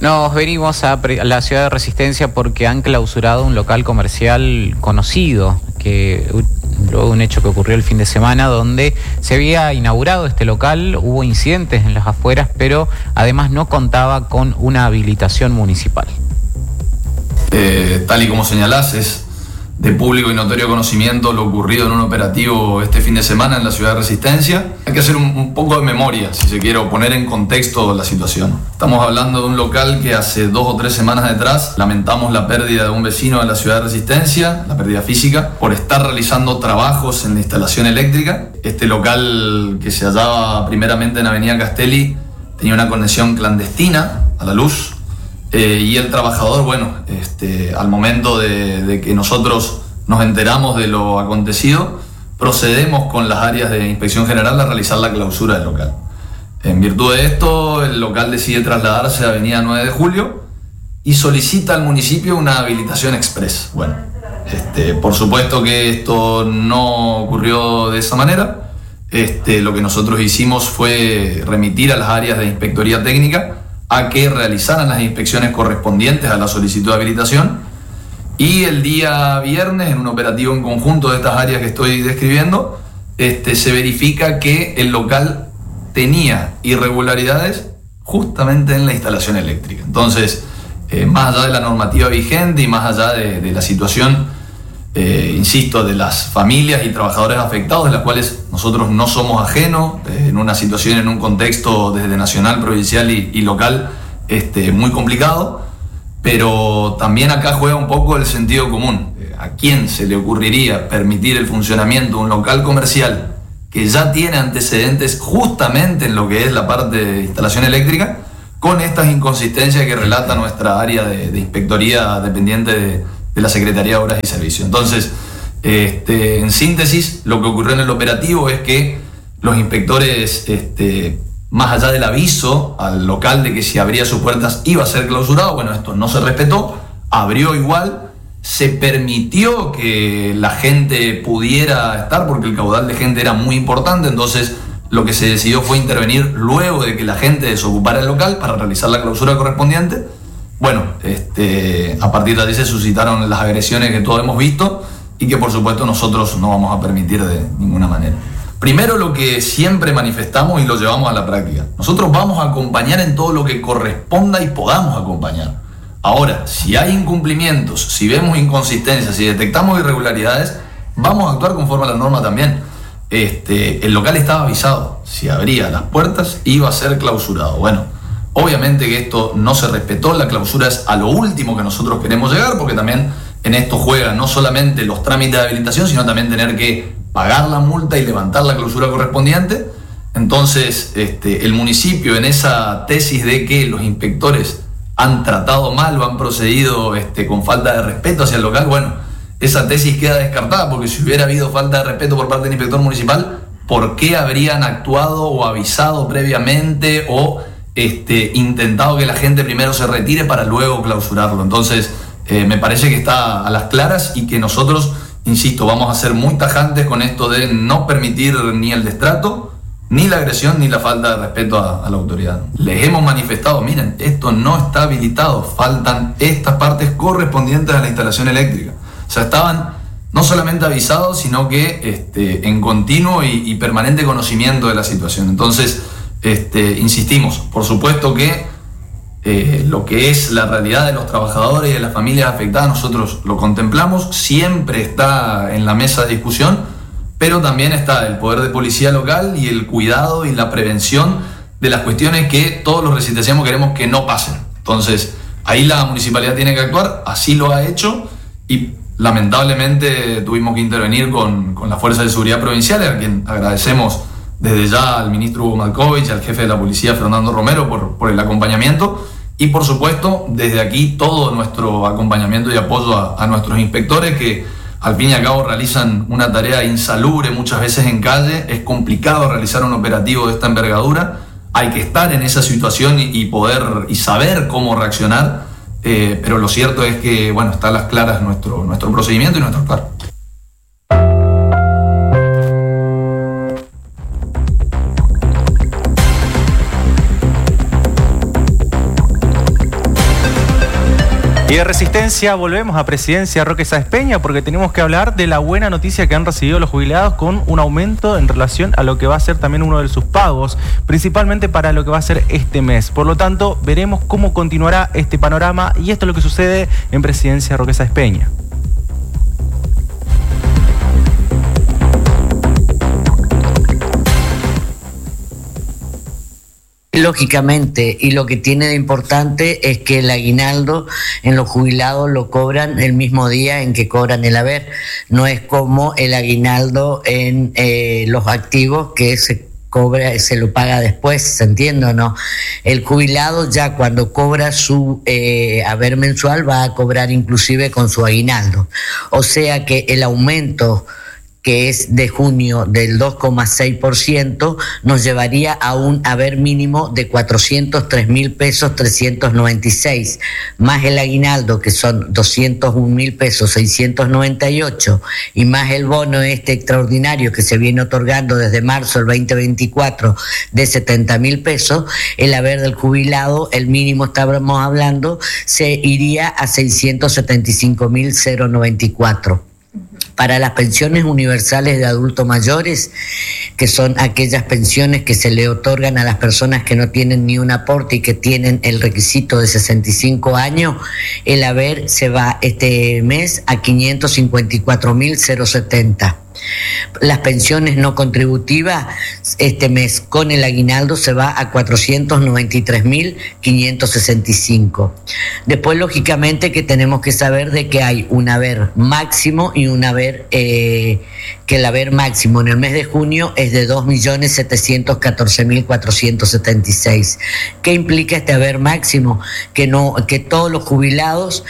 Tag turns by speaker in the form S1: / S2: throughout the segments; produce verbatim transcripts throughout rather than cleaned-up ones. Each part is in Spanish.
S1: Nos venimos a la ciudad de Resistencia porque han clausurado un local comercial conocido, que luego de un hecho que ocurrió el fin de semana, donde se había inaugurado este local, hubo incidentes en las afueras, pero además no contaba con una habilitación municipal.
S2: Eh, tal y como señalás, es de público y notorio conocimiento lo ocurrido en un operativo este fin de semana en la ciudad de Resistencia. Hay que hacer un, un poco de memoria, si se quiere, o poner en contexto la situación. Estamos hablando de un local que hace dos o tres semanas detrás lamentamos la pérdida de un vecino de la ciudad de Resistencia, la pérdida física, por estar realizando trabajos en la instalación eléctrica. Este local, que se hallaba primeramente en Avenida Castelli, tenía una conexión clandestina a la luz. Eh, y el trabajador, bueno, este, al momento de, de que nosotros nos enteramos de lo acontecido, procedemos con las áreas de inspección general a realizar la clausura del local. En virtud de esto, el local decide trasladarse a Avenida nueve de julio y solicita al municipio una habilitación express. Bueno, este, por supuesto que esto no ocurrió de esa manera. Este, lo que nosotros hicimos fue remitir a las áreas de inspectoría técnica a que realizaran las inspecciones correspondientes a la solicitud de habilitación, y el día viernes, en un operativo en conjunto de estas áreas que estoy describiendo, este, se verifica que el local tenía irregularidades justamente en la instalación eléctrica. Entonces, eh, más allá de la normativa vigente y más allá de, de la situación, eh, insisto, de las familias y trabajadores afectados, de las cuales nosotros no somos ajenos, eh, en una situación, en un contexto desde nacional, provincial y, y local este, muy complicado, pero también acá juega un poco el sentido común. ¿A quién se le ocurriría permitir el funcionamiento de un local comercial que ya tiene antecedentes justamente en lo que es la parte de instalación eléctrica, con estas inconsistencias que relata nuestra área de, de inspectoría dependiente de, de la Secretaría de Obras y Servicios? Entonces, este, en síntesis, lo que ocurrió en el operativo es que los inspectores, este, más allá del aviso al local de que si abría sus puertas iba a ser clausurado, bueno, esto no se respetó, abrió igual, se permitió que la gente pudiera estar porque el caudal de gente era muy importante. Entonces lo que se decidió fue intervenir luego de que la gente desocupara el local para realizar la clausura correspondiente. Bueno, este, a partir de ahí se suscitaron las agresiones que todos hemos visto y que por supuesto nosotros no vamos a permitir de ninguna manera. Primero, lo que siempre manifestamos y lo llevamos a la práctica: nosotros vamos a acompañar en todo lo que corresponda y podamos acompañar. Ahora, si hay incumplimientos, si vemos inconsistencias, si detectamos irregularidades, vamos a actuar conforme a la norma también. Este, el local estaba avisado, si abría las puertas iba a ser clausurado. Bueno, obviamente que esto no se respetó, la clausura es a lo último que nosotros queremos llegar, porque también en esto juegan no solamente los trámites de habilitación, sino también tener que pagar la multa y levantar la clausura correspondiente. Entonces, este, el municipio, en esa tesis de que los inspectores han tratado mal o han procedido este, con falta de respeto hacia el local, bueno, esa tesis queda descartada, porque si hubiera habido falta de respeto por parte del inspector municipal, ¿por qué habrían actuado o avisado previamente o este, intentado que la gente primero se retire para luego clausurarlo? Entonces, eh, me parece que está a las claras y que nosotros, insisto, vamos a ser muy tajantes con esto de no permitir ni el destrato, ni la agresión, ni la falta de respeto a, a la autoridad. Les hemos manifestado: miren, esto no está habilitado, faltan estas partes correspondientes a la instalación eléctrica. O sea, estaban no solamente avisados, sino que este, en continuo y, y permanente conocimiento de la situación. Entonces, este, insistimos, por supuesto que eh, lo que es la realidad de los trabajadores y de las familias afectadas, nosotros lo contemplamos, siempre está en la mesa de discusión, pero también está el poder de policía local y el cuidado y la prevención de las cuestiones que todos los resistencianos queremos que no pasen. Entonces, ahí la municipalidad tiene que actuar, así lo ha hecho, y lamentablemente tuvimos que intervenir con, con la Fuerza de Seguridad Provincial, a quien agradecemos desde ya al ministro Hugo Malkovich, al jefe de la policía Fernando Romero por, por el acompañamiento, y por supuesto desde aquí todo nuestro acompañamiento y apoyo a, a nuestros inspectores, que al fin y al cabo realizan una tarea insalubre muchas veces en calle. Es complicado realizar un operativo de esta envergadura, hay que estar en esa situación y, y poder y saber cómo reaccionar, eh, pero lo cierto es que bueno, está a las claras nuestro, nuestro procedimiento y nuestro actuar.
S3: Y de Resistencia volvemos a Presidencia Roque Sáenz Peña porque tenemos que hablar de la buena noticia que han recibido los jubilados con un aumento en relación a lo que va a ser también uno de sus pagos, principalmente para lo que va a ser este mes. Por lo tanto, veremos cómo continuará este panorama y esto es lo que sucede en Presidencia Roque Sáenz Peña.
S4: Lógicamente, y lo que tiene de importante es que el aguinaldo en los jubilados lo cobran el mismo día en que cobran el haber. No es como el aguinaldo en eh, los activos que se cobra, se lo paga después, ¿se entiende o no? El jubilado ya cuando cobra su eh, haber mensual va a cobrar inclusive con su aguinaldo. O sea que el aumento que es de junio del dos coma seis por ciento, nos llevaría a un haber mínimo de cuatrocientos tres mil pesos trescientos noventa y seis, más el aguinaldo que son doscientos un mil pesos seiscientos noventa y ocho, y más el bono este extraordinario que se viene otorgando desde marzo del veinte veinticuatro de setenta mil pesos, el haber del jubilado, el mínimo estábamos hablando, se iría a seiscientos setenta y cinco mil noventa y cuatro. Para las pensiones universales de adultos mayores, que son aquellas pensiones que se le otorgan a las personas que no tienen ni un aporte y que tienen el requisito de sesenta y cinco años, el haber se va este mes a quinientos cincuenta y cuatro mil setenta. Las pensiones no contributivas este mes con el aguinaldo se va a cuatrocientos noventa y tres mil quinientos sesenta y cinco. Después, lógicamente, que tenemos que saber de que hay un haber máximo y un haber eh, que el haber máximo en el mes de junio es de dos millones setecientos catorce mil cuatrocientos setenta y seis. ¿Qué implica este haber máximo? Que no, que todos los jubilados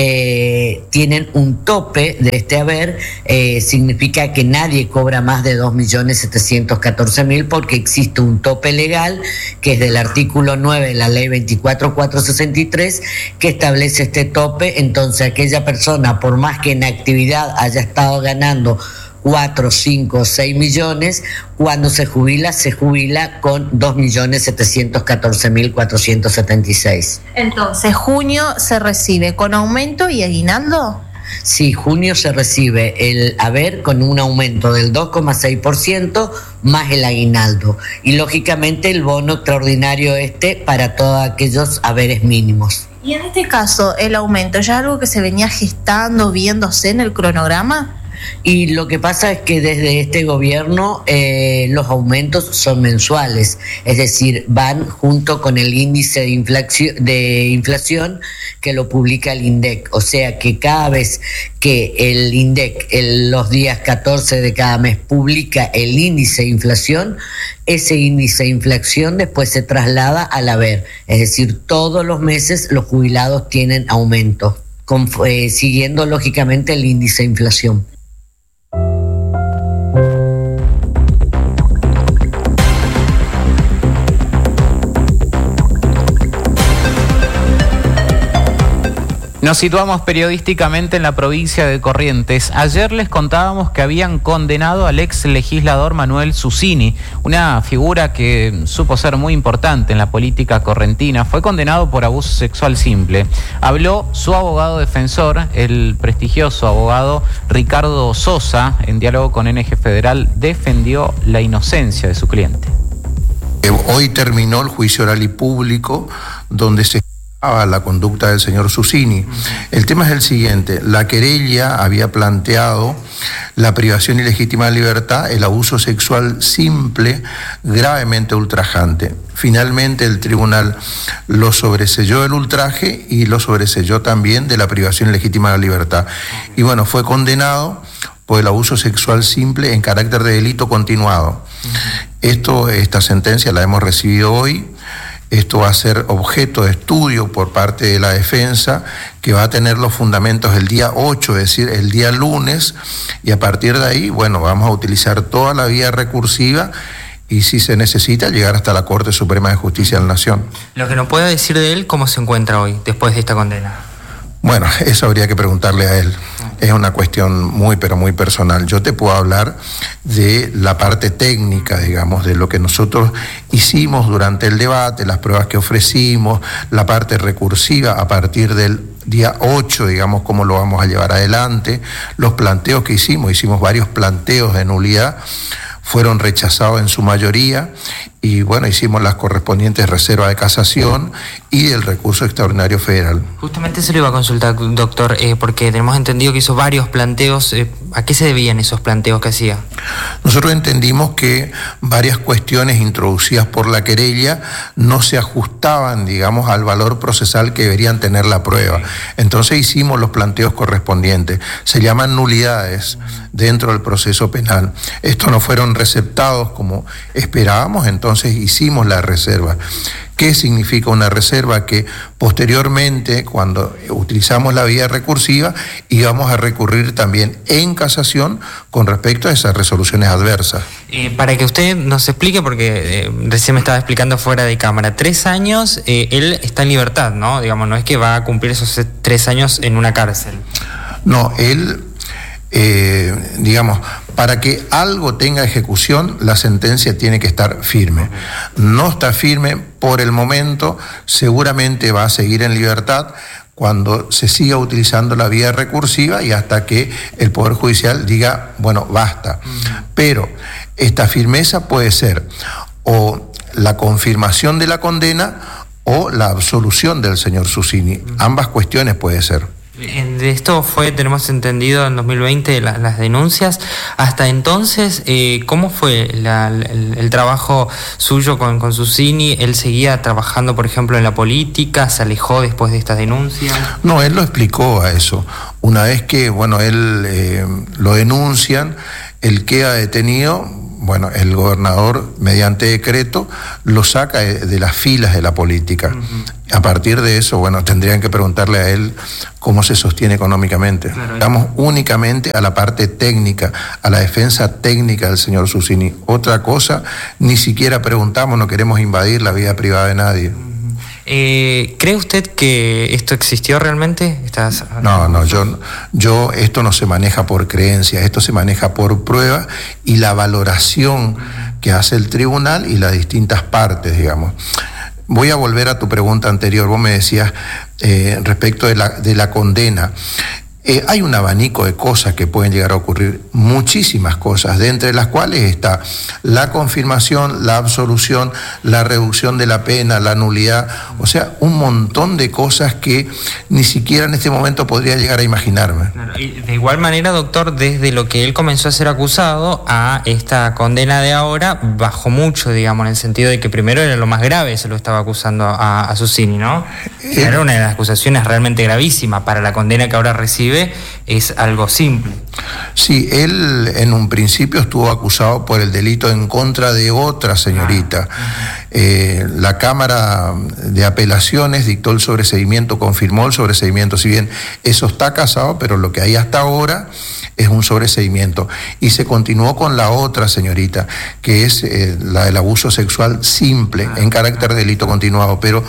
S4: Eh, tienen un tope de este haber, eh, significa que nadie cobra más de dos millones setecientos catorce mil porque existe un tope legal que es del artículo nueve de la ley veinticuatro mil cuatrocientos sesenta y tres que establece este tope. Entonces aquella persona, por más que en actividad haya estado ganando cuatro, cinco, seis millones, cuando se jubila, se jubila con dos millones setecientos catorce mil cuatrocientos setenta y seis.
S5: Entonces, junio se recibe con aumento y aguinaldo.
S4: Sí, junio se recibe el haber con un aumento del dos coma seis por ciento más el aguinaldo y lógicamente el bono extraordinario este para todos aquellos haberes mínimos.
S5: Y en este caso, ¿el aumento ya es algo que se venía gestando, viéndose en el cronograma?
S4: Y lo que pasa es que desde este gobierno eh, los aumentos son mensuales, es decir, van junto con el índice de inflación, de inflación que lo publica el INDEC. O sea que cada vez que el INDEC, el, los días catorce de cada mes, publica el índice de inflación, ese índice de inflación después se traslada al haber. Es decir, todos los meses los jubilados tienen aumento, con, eh, siguiendo lógicamente el índice de inflación.
S1: Nos situamos periodísticamente en la provincia de Corrientes. Ayer les contábamos que habían condenado al ex legislador Manuel Susini, una figura que supo ser muy importante en la política correntina. Fue condenado por abuso sexual simple. Habló su abogado defensor, el prestigioso abogado Ricardo Sosa, en diálogo con N G Federal, defendió la inocencia de su cliente.
S6: Hoy terminó el juicio oral y público donde se a la conducta del señor Susini. El tema es el siguiente: la querella había planteado la privación ilegítima de libertad, el abuso sexual simple, gravemente ultrajante. Finalmente el tribunal lo sobreselló del ultraje y lo sobreselló también de la privación ilegítima de la libertad. Y bueno, fue condenado por el abuso sexual simple en carácter de delito continuado. Esto, esta sentencia la hemos recibido hoy. Esto va a ser objeto de estudio por parte de la defensa, que va a tener los fundamentos el día ocho, es decir, el día lunes, y a partir de ahí, bueno, vamos a utilizar toda la vía recursiva y, si se necesita, llegar hasta la Corte Suprema de Justicia de la Nación.
S7: Lo que nos pueda decir de él, ¿cómo se encuentra hoy, después de esta condena?
S6: Bueno, eso habría que preguntarle a él. Es una cuestión muy, pero muy personal. Yo te puedo hablar de la parte técnica, digamos, de lo que nosotros hicimos durante el debate, las pruebas que ofrecimos, la parte recursiva a partir del día ocho, digamos, cómo lo vamos a llevar adelante. Los planteos que hicimos, hicimos varios planteos de nulidad, fueron rechazados en su mayoría y bueno, hicimos las correspondientes reservas de casación y el recurso extraordinario federal.
S7: Justamente se lo iba a consultar, doctor, eh, porque tenemos entendido que hizo varios planteos. Eh, ¿A qué se debían esos planteos que hacía?
S6: Nosotros entendimos que varias cuestiones introducidas por la querella no se ajustaban, digamos, al valor procesal que deberían tener la prueba. Entonces hicimos los planteos correspondientes. Se llaman nulidades dentro del proceso penal. Estos no fueron receptados como esperábamos, entonces hicimos la reserva. ¿Qué significa una reserva? Que posteriormente, cuando utilizamos la vía recursiva, íbamos a recurrir también en casación con respecto a esas resoluciones adversas.
S7: Eh, para que usted nos explique, porque eh, recién me estaba explicando fuera de cámara, tres años, eh, él está en libertad, ¿no? Digamos, no es que va a cumplir esos tres años en una cárcel.
S6: No, él... Eh, digamos, para que algo tenga ejecución, la sentencia tiene que estar firme. No está firme por el momento, seguramente va a seguir en libertad cuando se siga utilizando la vía recursiva y hasta que el Poder Judicial diga, bueno, basta. Pero esta firmeza puede ser o la confirmación de la condena o la absolución del señor Susini. Ambas cuestiones puede ser.
S7: De esto fue, tenemos entendido, en dos mil veinte la, las denuncias. Hasta entonces, eh, ¿cómo fue la, el, el trabajo suyo con, con Susini? ¿Él seguía trabajando, por ejemplo, en la política? ¿Se alejó después de estas denuncias?
S6: No, él lo explicó a eso. Una vez que, bueno, él eh, lo denuncian, él queda detenido. Bueno, el gobernador, mediante decreto, lo saca de, de las filas de la política. Uh-huh. A partir de eso, bueno, tendrían que preguntarle a él cómo se sostiene económicamente. Claro. Vamos únicamente a la parte técnica, a la defensa técnica del señor Susini. Otra cosa, ni siquiera preguntamos, no queremos invadir la vida privada de nadie. Uh-huh.
S7: Eh, ¿Cree usted que esto existió realmente? ¿Estás...
S6: No, no, yo, yo, esto no se maneja por creencias, esto se maneja por prueba y la valoración que hace el tribunal y las distintas partes, digamos. Voy a volver a tu pregunta anterior, vos me decías eh, respecto de la, de la condena. Eh, hay un abanico de cosas que pueden llegar a ocurrir, muchísimas cosas, de entre las cuales está la confirmación, la absolución, la reducción de la pena, la nulidad, o sea, un montón de cosas que ni siquiera en este momento podría llegar a imaginarme.
S7: Claro, y de igual manera, doctor, desde lo que él comenzó a ser acusado a esta condena de ahora, bajó mucho, digamos, en el sentido de que primero era lo más grave, se lo estaba acusando a, a Susini, ¿no? Eh, era una de las acusaciones realmente gravísimas. Para la condena que ahora recibe es algo simple.
S6: Sí, él en un principio estuvo acusado por el delito en contra de otra señorita. Ah, eh, la Cámara de Apelaciones dictó el sobreseimiento, confirmó el sobreseimiento, si bien eso está casado, pero lo que hay hasta ahora es un sobreseimiento. Y se continuó con la otra señorita, que es eh, la del abuso sexual simple, ah, en carácter de delito continuado, pero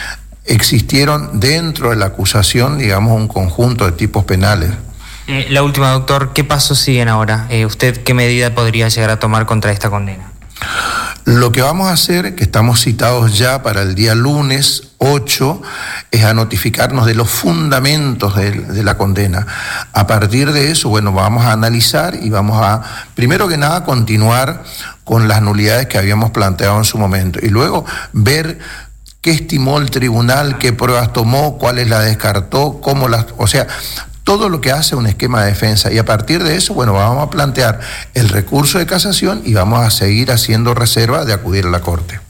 S6: existieron dentro de la acusación, digamos, un conjunto de tipos penales.
S7: Eh, la última, doctor, ¿qué pasos siguen ahora? Eh, ¿Usted qué medida podría llegar a tomar contra esta condena?
S6: Lo que vamos a hacer, que estamos citados ya para el día lunes ocho, es a notificarnos de los fundamentos de, de la condena. A partir de eso, bueno, vamos a analizar y vamos a, primero que nada, continuar con las nulidades que habíamos planteado en su momento y luego ver qué estimó el tribunal, qué pruebas tomó, cuáles las descartó, cómo las... O sea, todo lo que hace un esquema de defensa. Y a partir de eso, bueno, vamos a plantear el recurso de casación y vamos a seguir haciendo reserva de acudir a la Corte.